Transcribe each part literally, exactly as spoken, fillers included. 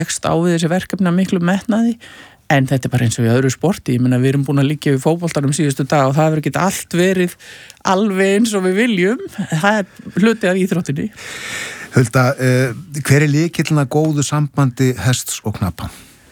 tekst á við þessi verkefni miklu metnaði, en þetta er bara eins og í öðru sporti. Ég meina, við erum búin að liggja við fótboltanum síðustu dag og það hefur ekki allt verið alveg eins og við viljum. Það er hluti af íþróttinni. Hulda, uh, hver er lykillinn að góðu sambandi hests og knappa?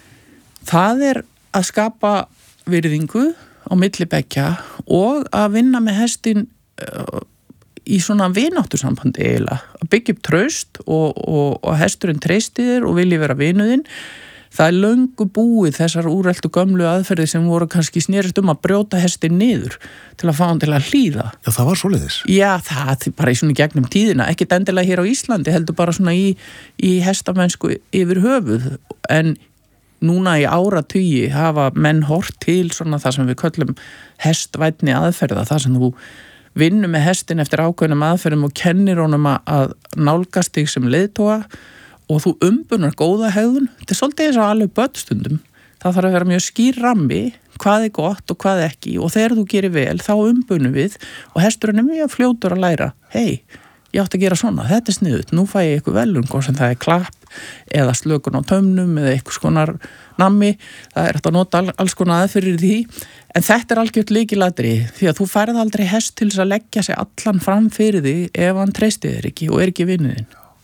Það er að skapa virðingu á milli beggja og að vinna með hestin uh, í svona vináttusambandi eiginlega. Að byggja upp traust og, og, og hesturinn treystir þér og vilji vera vinuðinn. Það er löngu búið þessar úreltu gömlu aðferði sem voru kannski snerist um að brjóta hestin niður til að fá hann til að hlýða. Já, það var svoleiðis. Já, það er bara í svona gegnum tíðina, ekkit endilega hér á Íslandi, heldur bara svona í, í hestamennsku yfir höfuð. En núna í áratugi hafa menn hort til svona það sem við köllum hestvænni aðferða, það sem þú vinnur með hestin eftir ákveðnum aðferðum og kennir honum að nálgast þig sem leiðtoga og þú umbunar góða hegðun. Þetta er svolítið eins og alveg börnstundum. Það þarf að vera mjög skýr rammi, hvað er gott og hvað ekki, og þegar þú gerir vel, þá umbunum við og hesturinn er mjög fljótur að læra. Hei, ég átti að gera svona, þetta er sniðut, nú fæ ég eitthvað velun, hvort sem það er klapp eða slökun á tömnum eða eitthvað skonar nammi. Það er eftir að nota alls konar aðferðir því, en þetta er algjört lykilatriði, því að þú færð aldrei hest til þess að leggja sig allan fram fyrir því ef hann treystir þér ekki og er ekki vinnuðinn.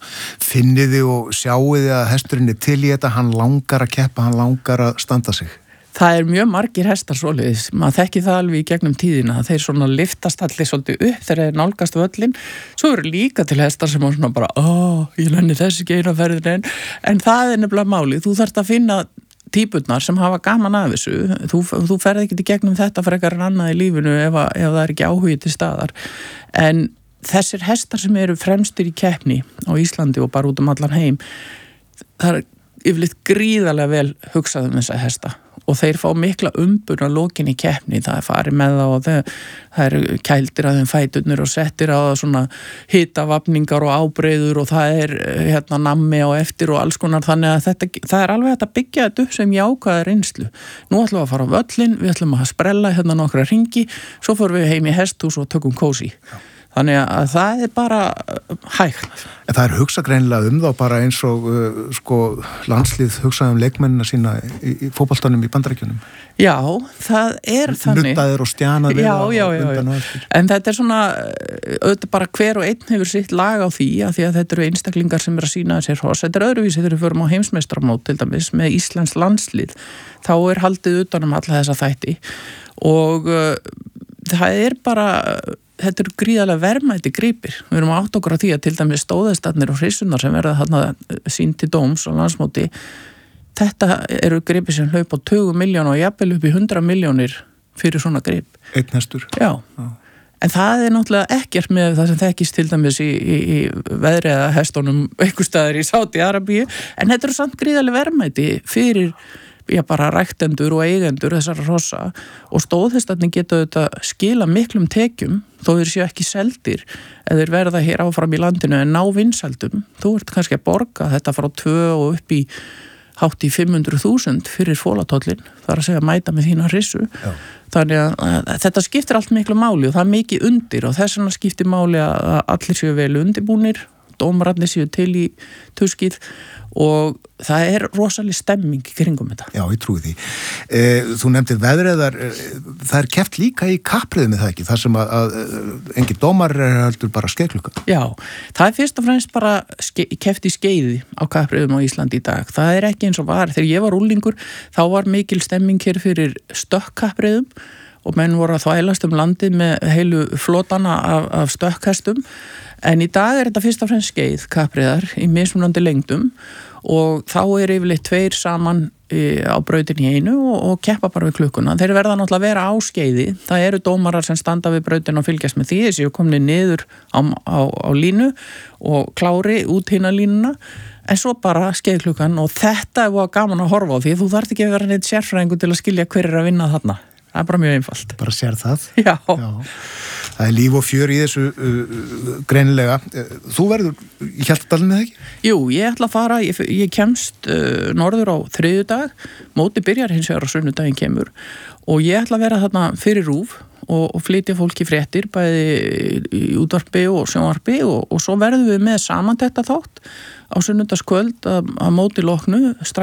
Finniði og sjáiði að hesturinn er til í þetta, hann langar að keppa, hann langar að standa sig? Það er mjög margir hestar svoleiðis, maður þekki það alveg í gegnum tíðina, þeir svona liftast allir svolítið upp þegar þeir nálgast völlin. Svo eru líka til hestar sem er svona bara, ó, ég lenni þessi ekki eina ferðin en, en það er nefnilega málið, þú þarft að finna típurnar sem hafa gaman af þessu, þú, þú ferð ekki í gegnum þetta frekar en annað í lífinu ef, að, ef það er ekki áhugi til staðar, en þessir hestar sem eru fremstir í keppni á Íslandi og bara út um allan heim, það er yfirleitt gríðarlega vel hugsað um þessa hesta og þeir fá mikla umbun á lokin í keppni, það er farið með það og þeir, það eru kældir að þeim fæturnir og settir á það svona hitavafningar og ábreiður og það er hérna nammi á eftir og alls konar, þannig að þetta, það er alveg hægt að byggja þetta upp sem jákvæða reynslu. Nú ætlum við að fara á völlin, við ætlum að sprella hérna nokkra hringi, svo fórum við heim í hesthús og tökum kósí. Þannig að það er bara hægt. En það er hugsað greinilega um þá bara eins og uh, sko, landslið hugsað um leikmennina sína í, í fótboltanum í Bandaríkjunum. Já, það er þannig. Nuttaðir og stjanað við já, á já, já, undan og já. eftir. En þetta er svona, auðvitað bara hver og einn hefur sitt lag á því að því að þetta eru einstaklingar sem er að sína sér hross. Þetta er öðruvísi þegar við förum á heimsmeistaramót til dæmis með Íslands landslið. Þá er haldið utan um alla þessa þætti og uh, það er bara... Þetta eru gríðarlega verðmæti gripir. Við erum átt okkur á því að til dæmis stóðhestarnir og hryssurnar sem verða þarna sýnd til dóms á landsmóti, þetta eru gripir sem hlaupa á tuttugu miljónir og jafnvel upp í hundrað miljónir fyrir svona grip. Einn hestur. Já. Já. En það er náttúrulega ekkert með það sem þekkist til dæmis í, í, í veðriða hestunum einhver staðar í Sádi-Arabíu, en þetta eru samt gríðarlega verðmæti fyrir já, bara ræktendur og eigendur þessara hrossa og stóðhestarnir geta auðvitað skila miklum tekjum þó þeir séu ekki seldir eða þeir verða hér áfram í landinu en ná vinsældum. Þú ert kannski að borga þetta frá tvö og upp í hátt í fimm hundruð þúsund fyrir fólatóllin, það er að segja að mæta með þína hrissu. Já. Þannig að, að þetta skiptir allt miklu máli og það er mikið undir og þess vegna skiptir máli að allir séu vel undirbúnir, dómararnir séu til í tuskið og það er rosalega stemming í kringum þetta. Já, ég trúi því. E, þú nefndir veðriðar, það er keppt líka í kappriðum með það ekki, þar sem að, að engin dómar er heldur bara skeiðklukka. Já, það er fyrst og fremst bara ske, keppt í skeiði á kappriðum á Íslandi í dag. Það er ekki eins og var. Þegar ég var úlingur, þá var mikil stemming hér fyrir stökkappriðum og menn voru að þvælast um landið með heilu flotana af, af stökkhestum. En í dag er þetta fyrst og fremst skeið kappriðar í mismunandi lengdum og þá er yfirleitt tveir saman e, á brautin í einu og, og keppa bara við klukkuna. Þeir verða náttúrulega að vera á skeiði. Það eru dómarar sem standa við brautin og fylgjast með því þessi og komni niður á, á, á línu og klári út hina línuna. En svo bara skeiðklukkan og þetta er gaman að horfa á því þú þarft ekki að vera neitt sérfræðingur til að skilja hver er að vinna þarna. Það er bara mjög einfalt. Bara sér það. Já. Já. Það er líf og fjör í þessu uh, greinilega. Þú verður í Hjaltadalinn eða ekki? Jú, ég ætla að fara, ég, ég kemst uh, norður á þriðjudag, móti byrjar hins vegar á sunnudaginn kemur og ég ætla að vera þarna fyrir RÚV og, og flytja fólki fréttir bæði í útvarpi og sjónvarpi og, og svo verðum við með samantekt þátt á sunnudagskvöld að, að móti loknu strax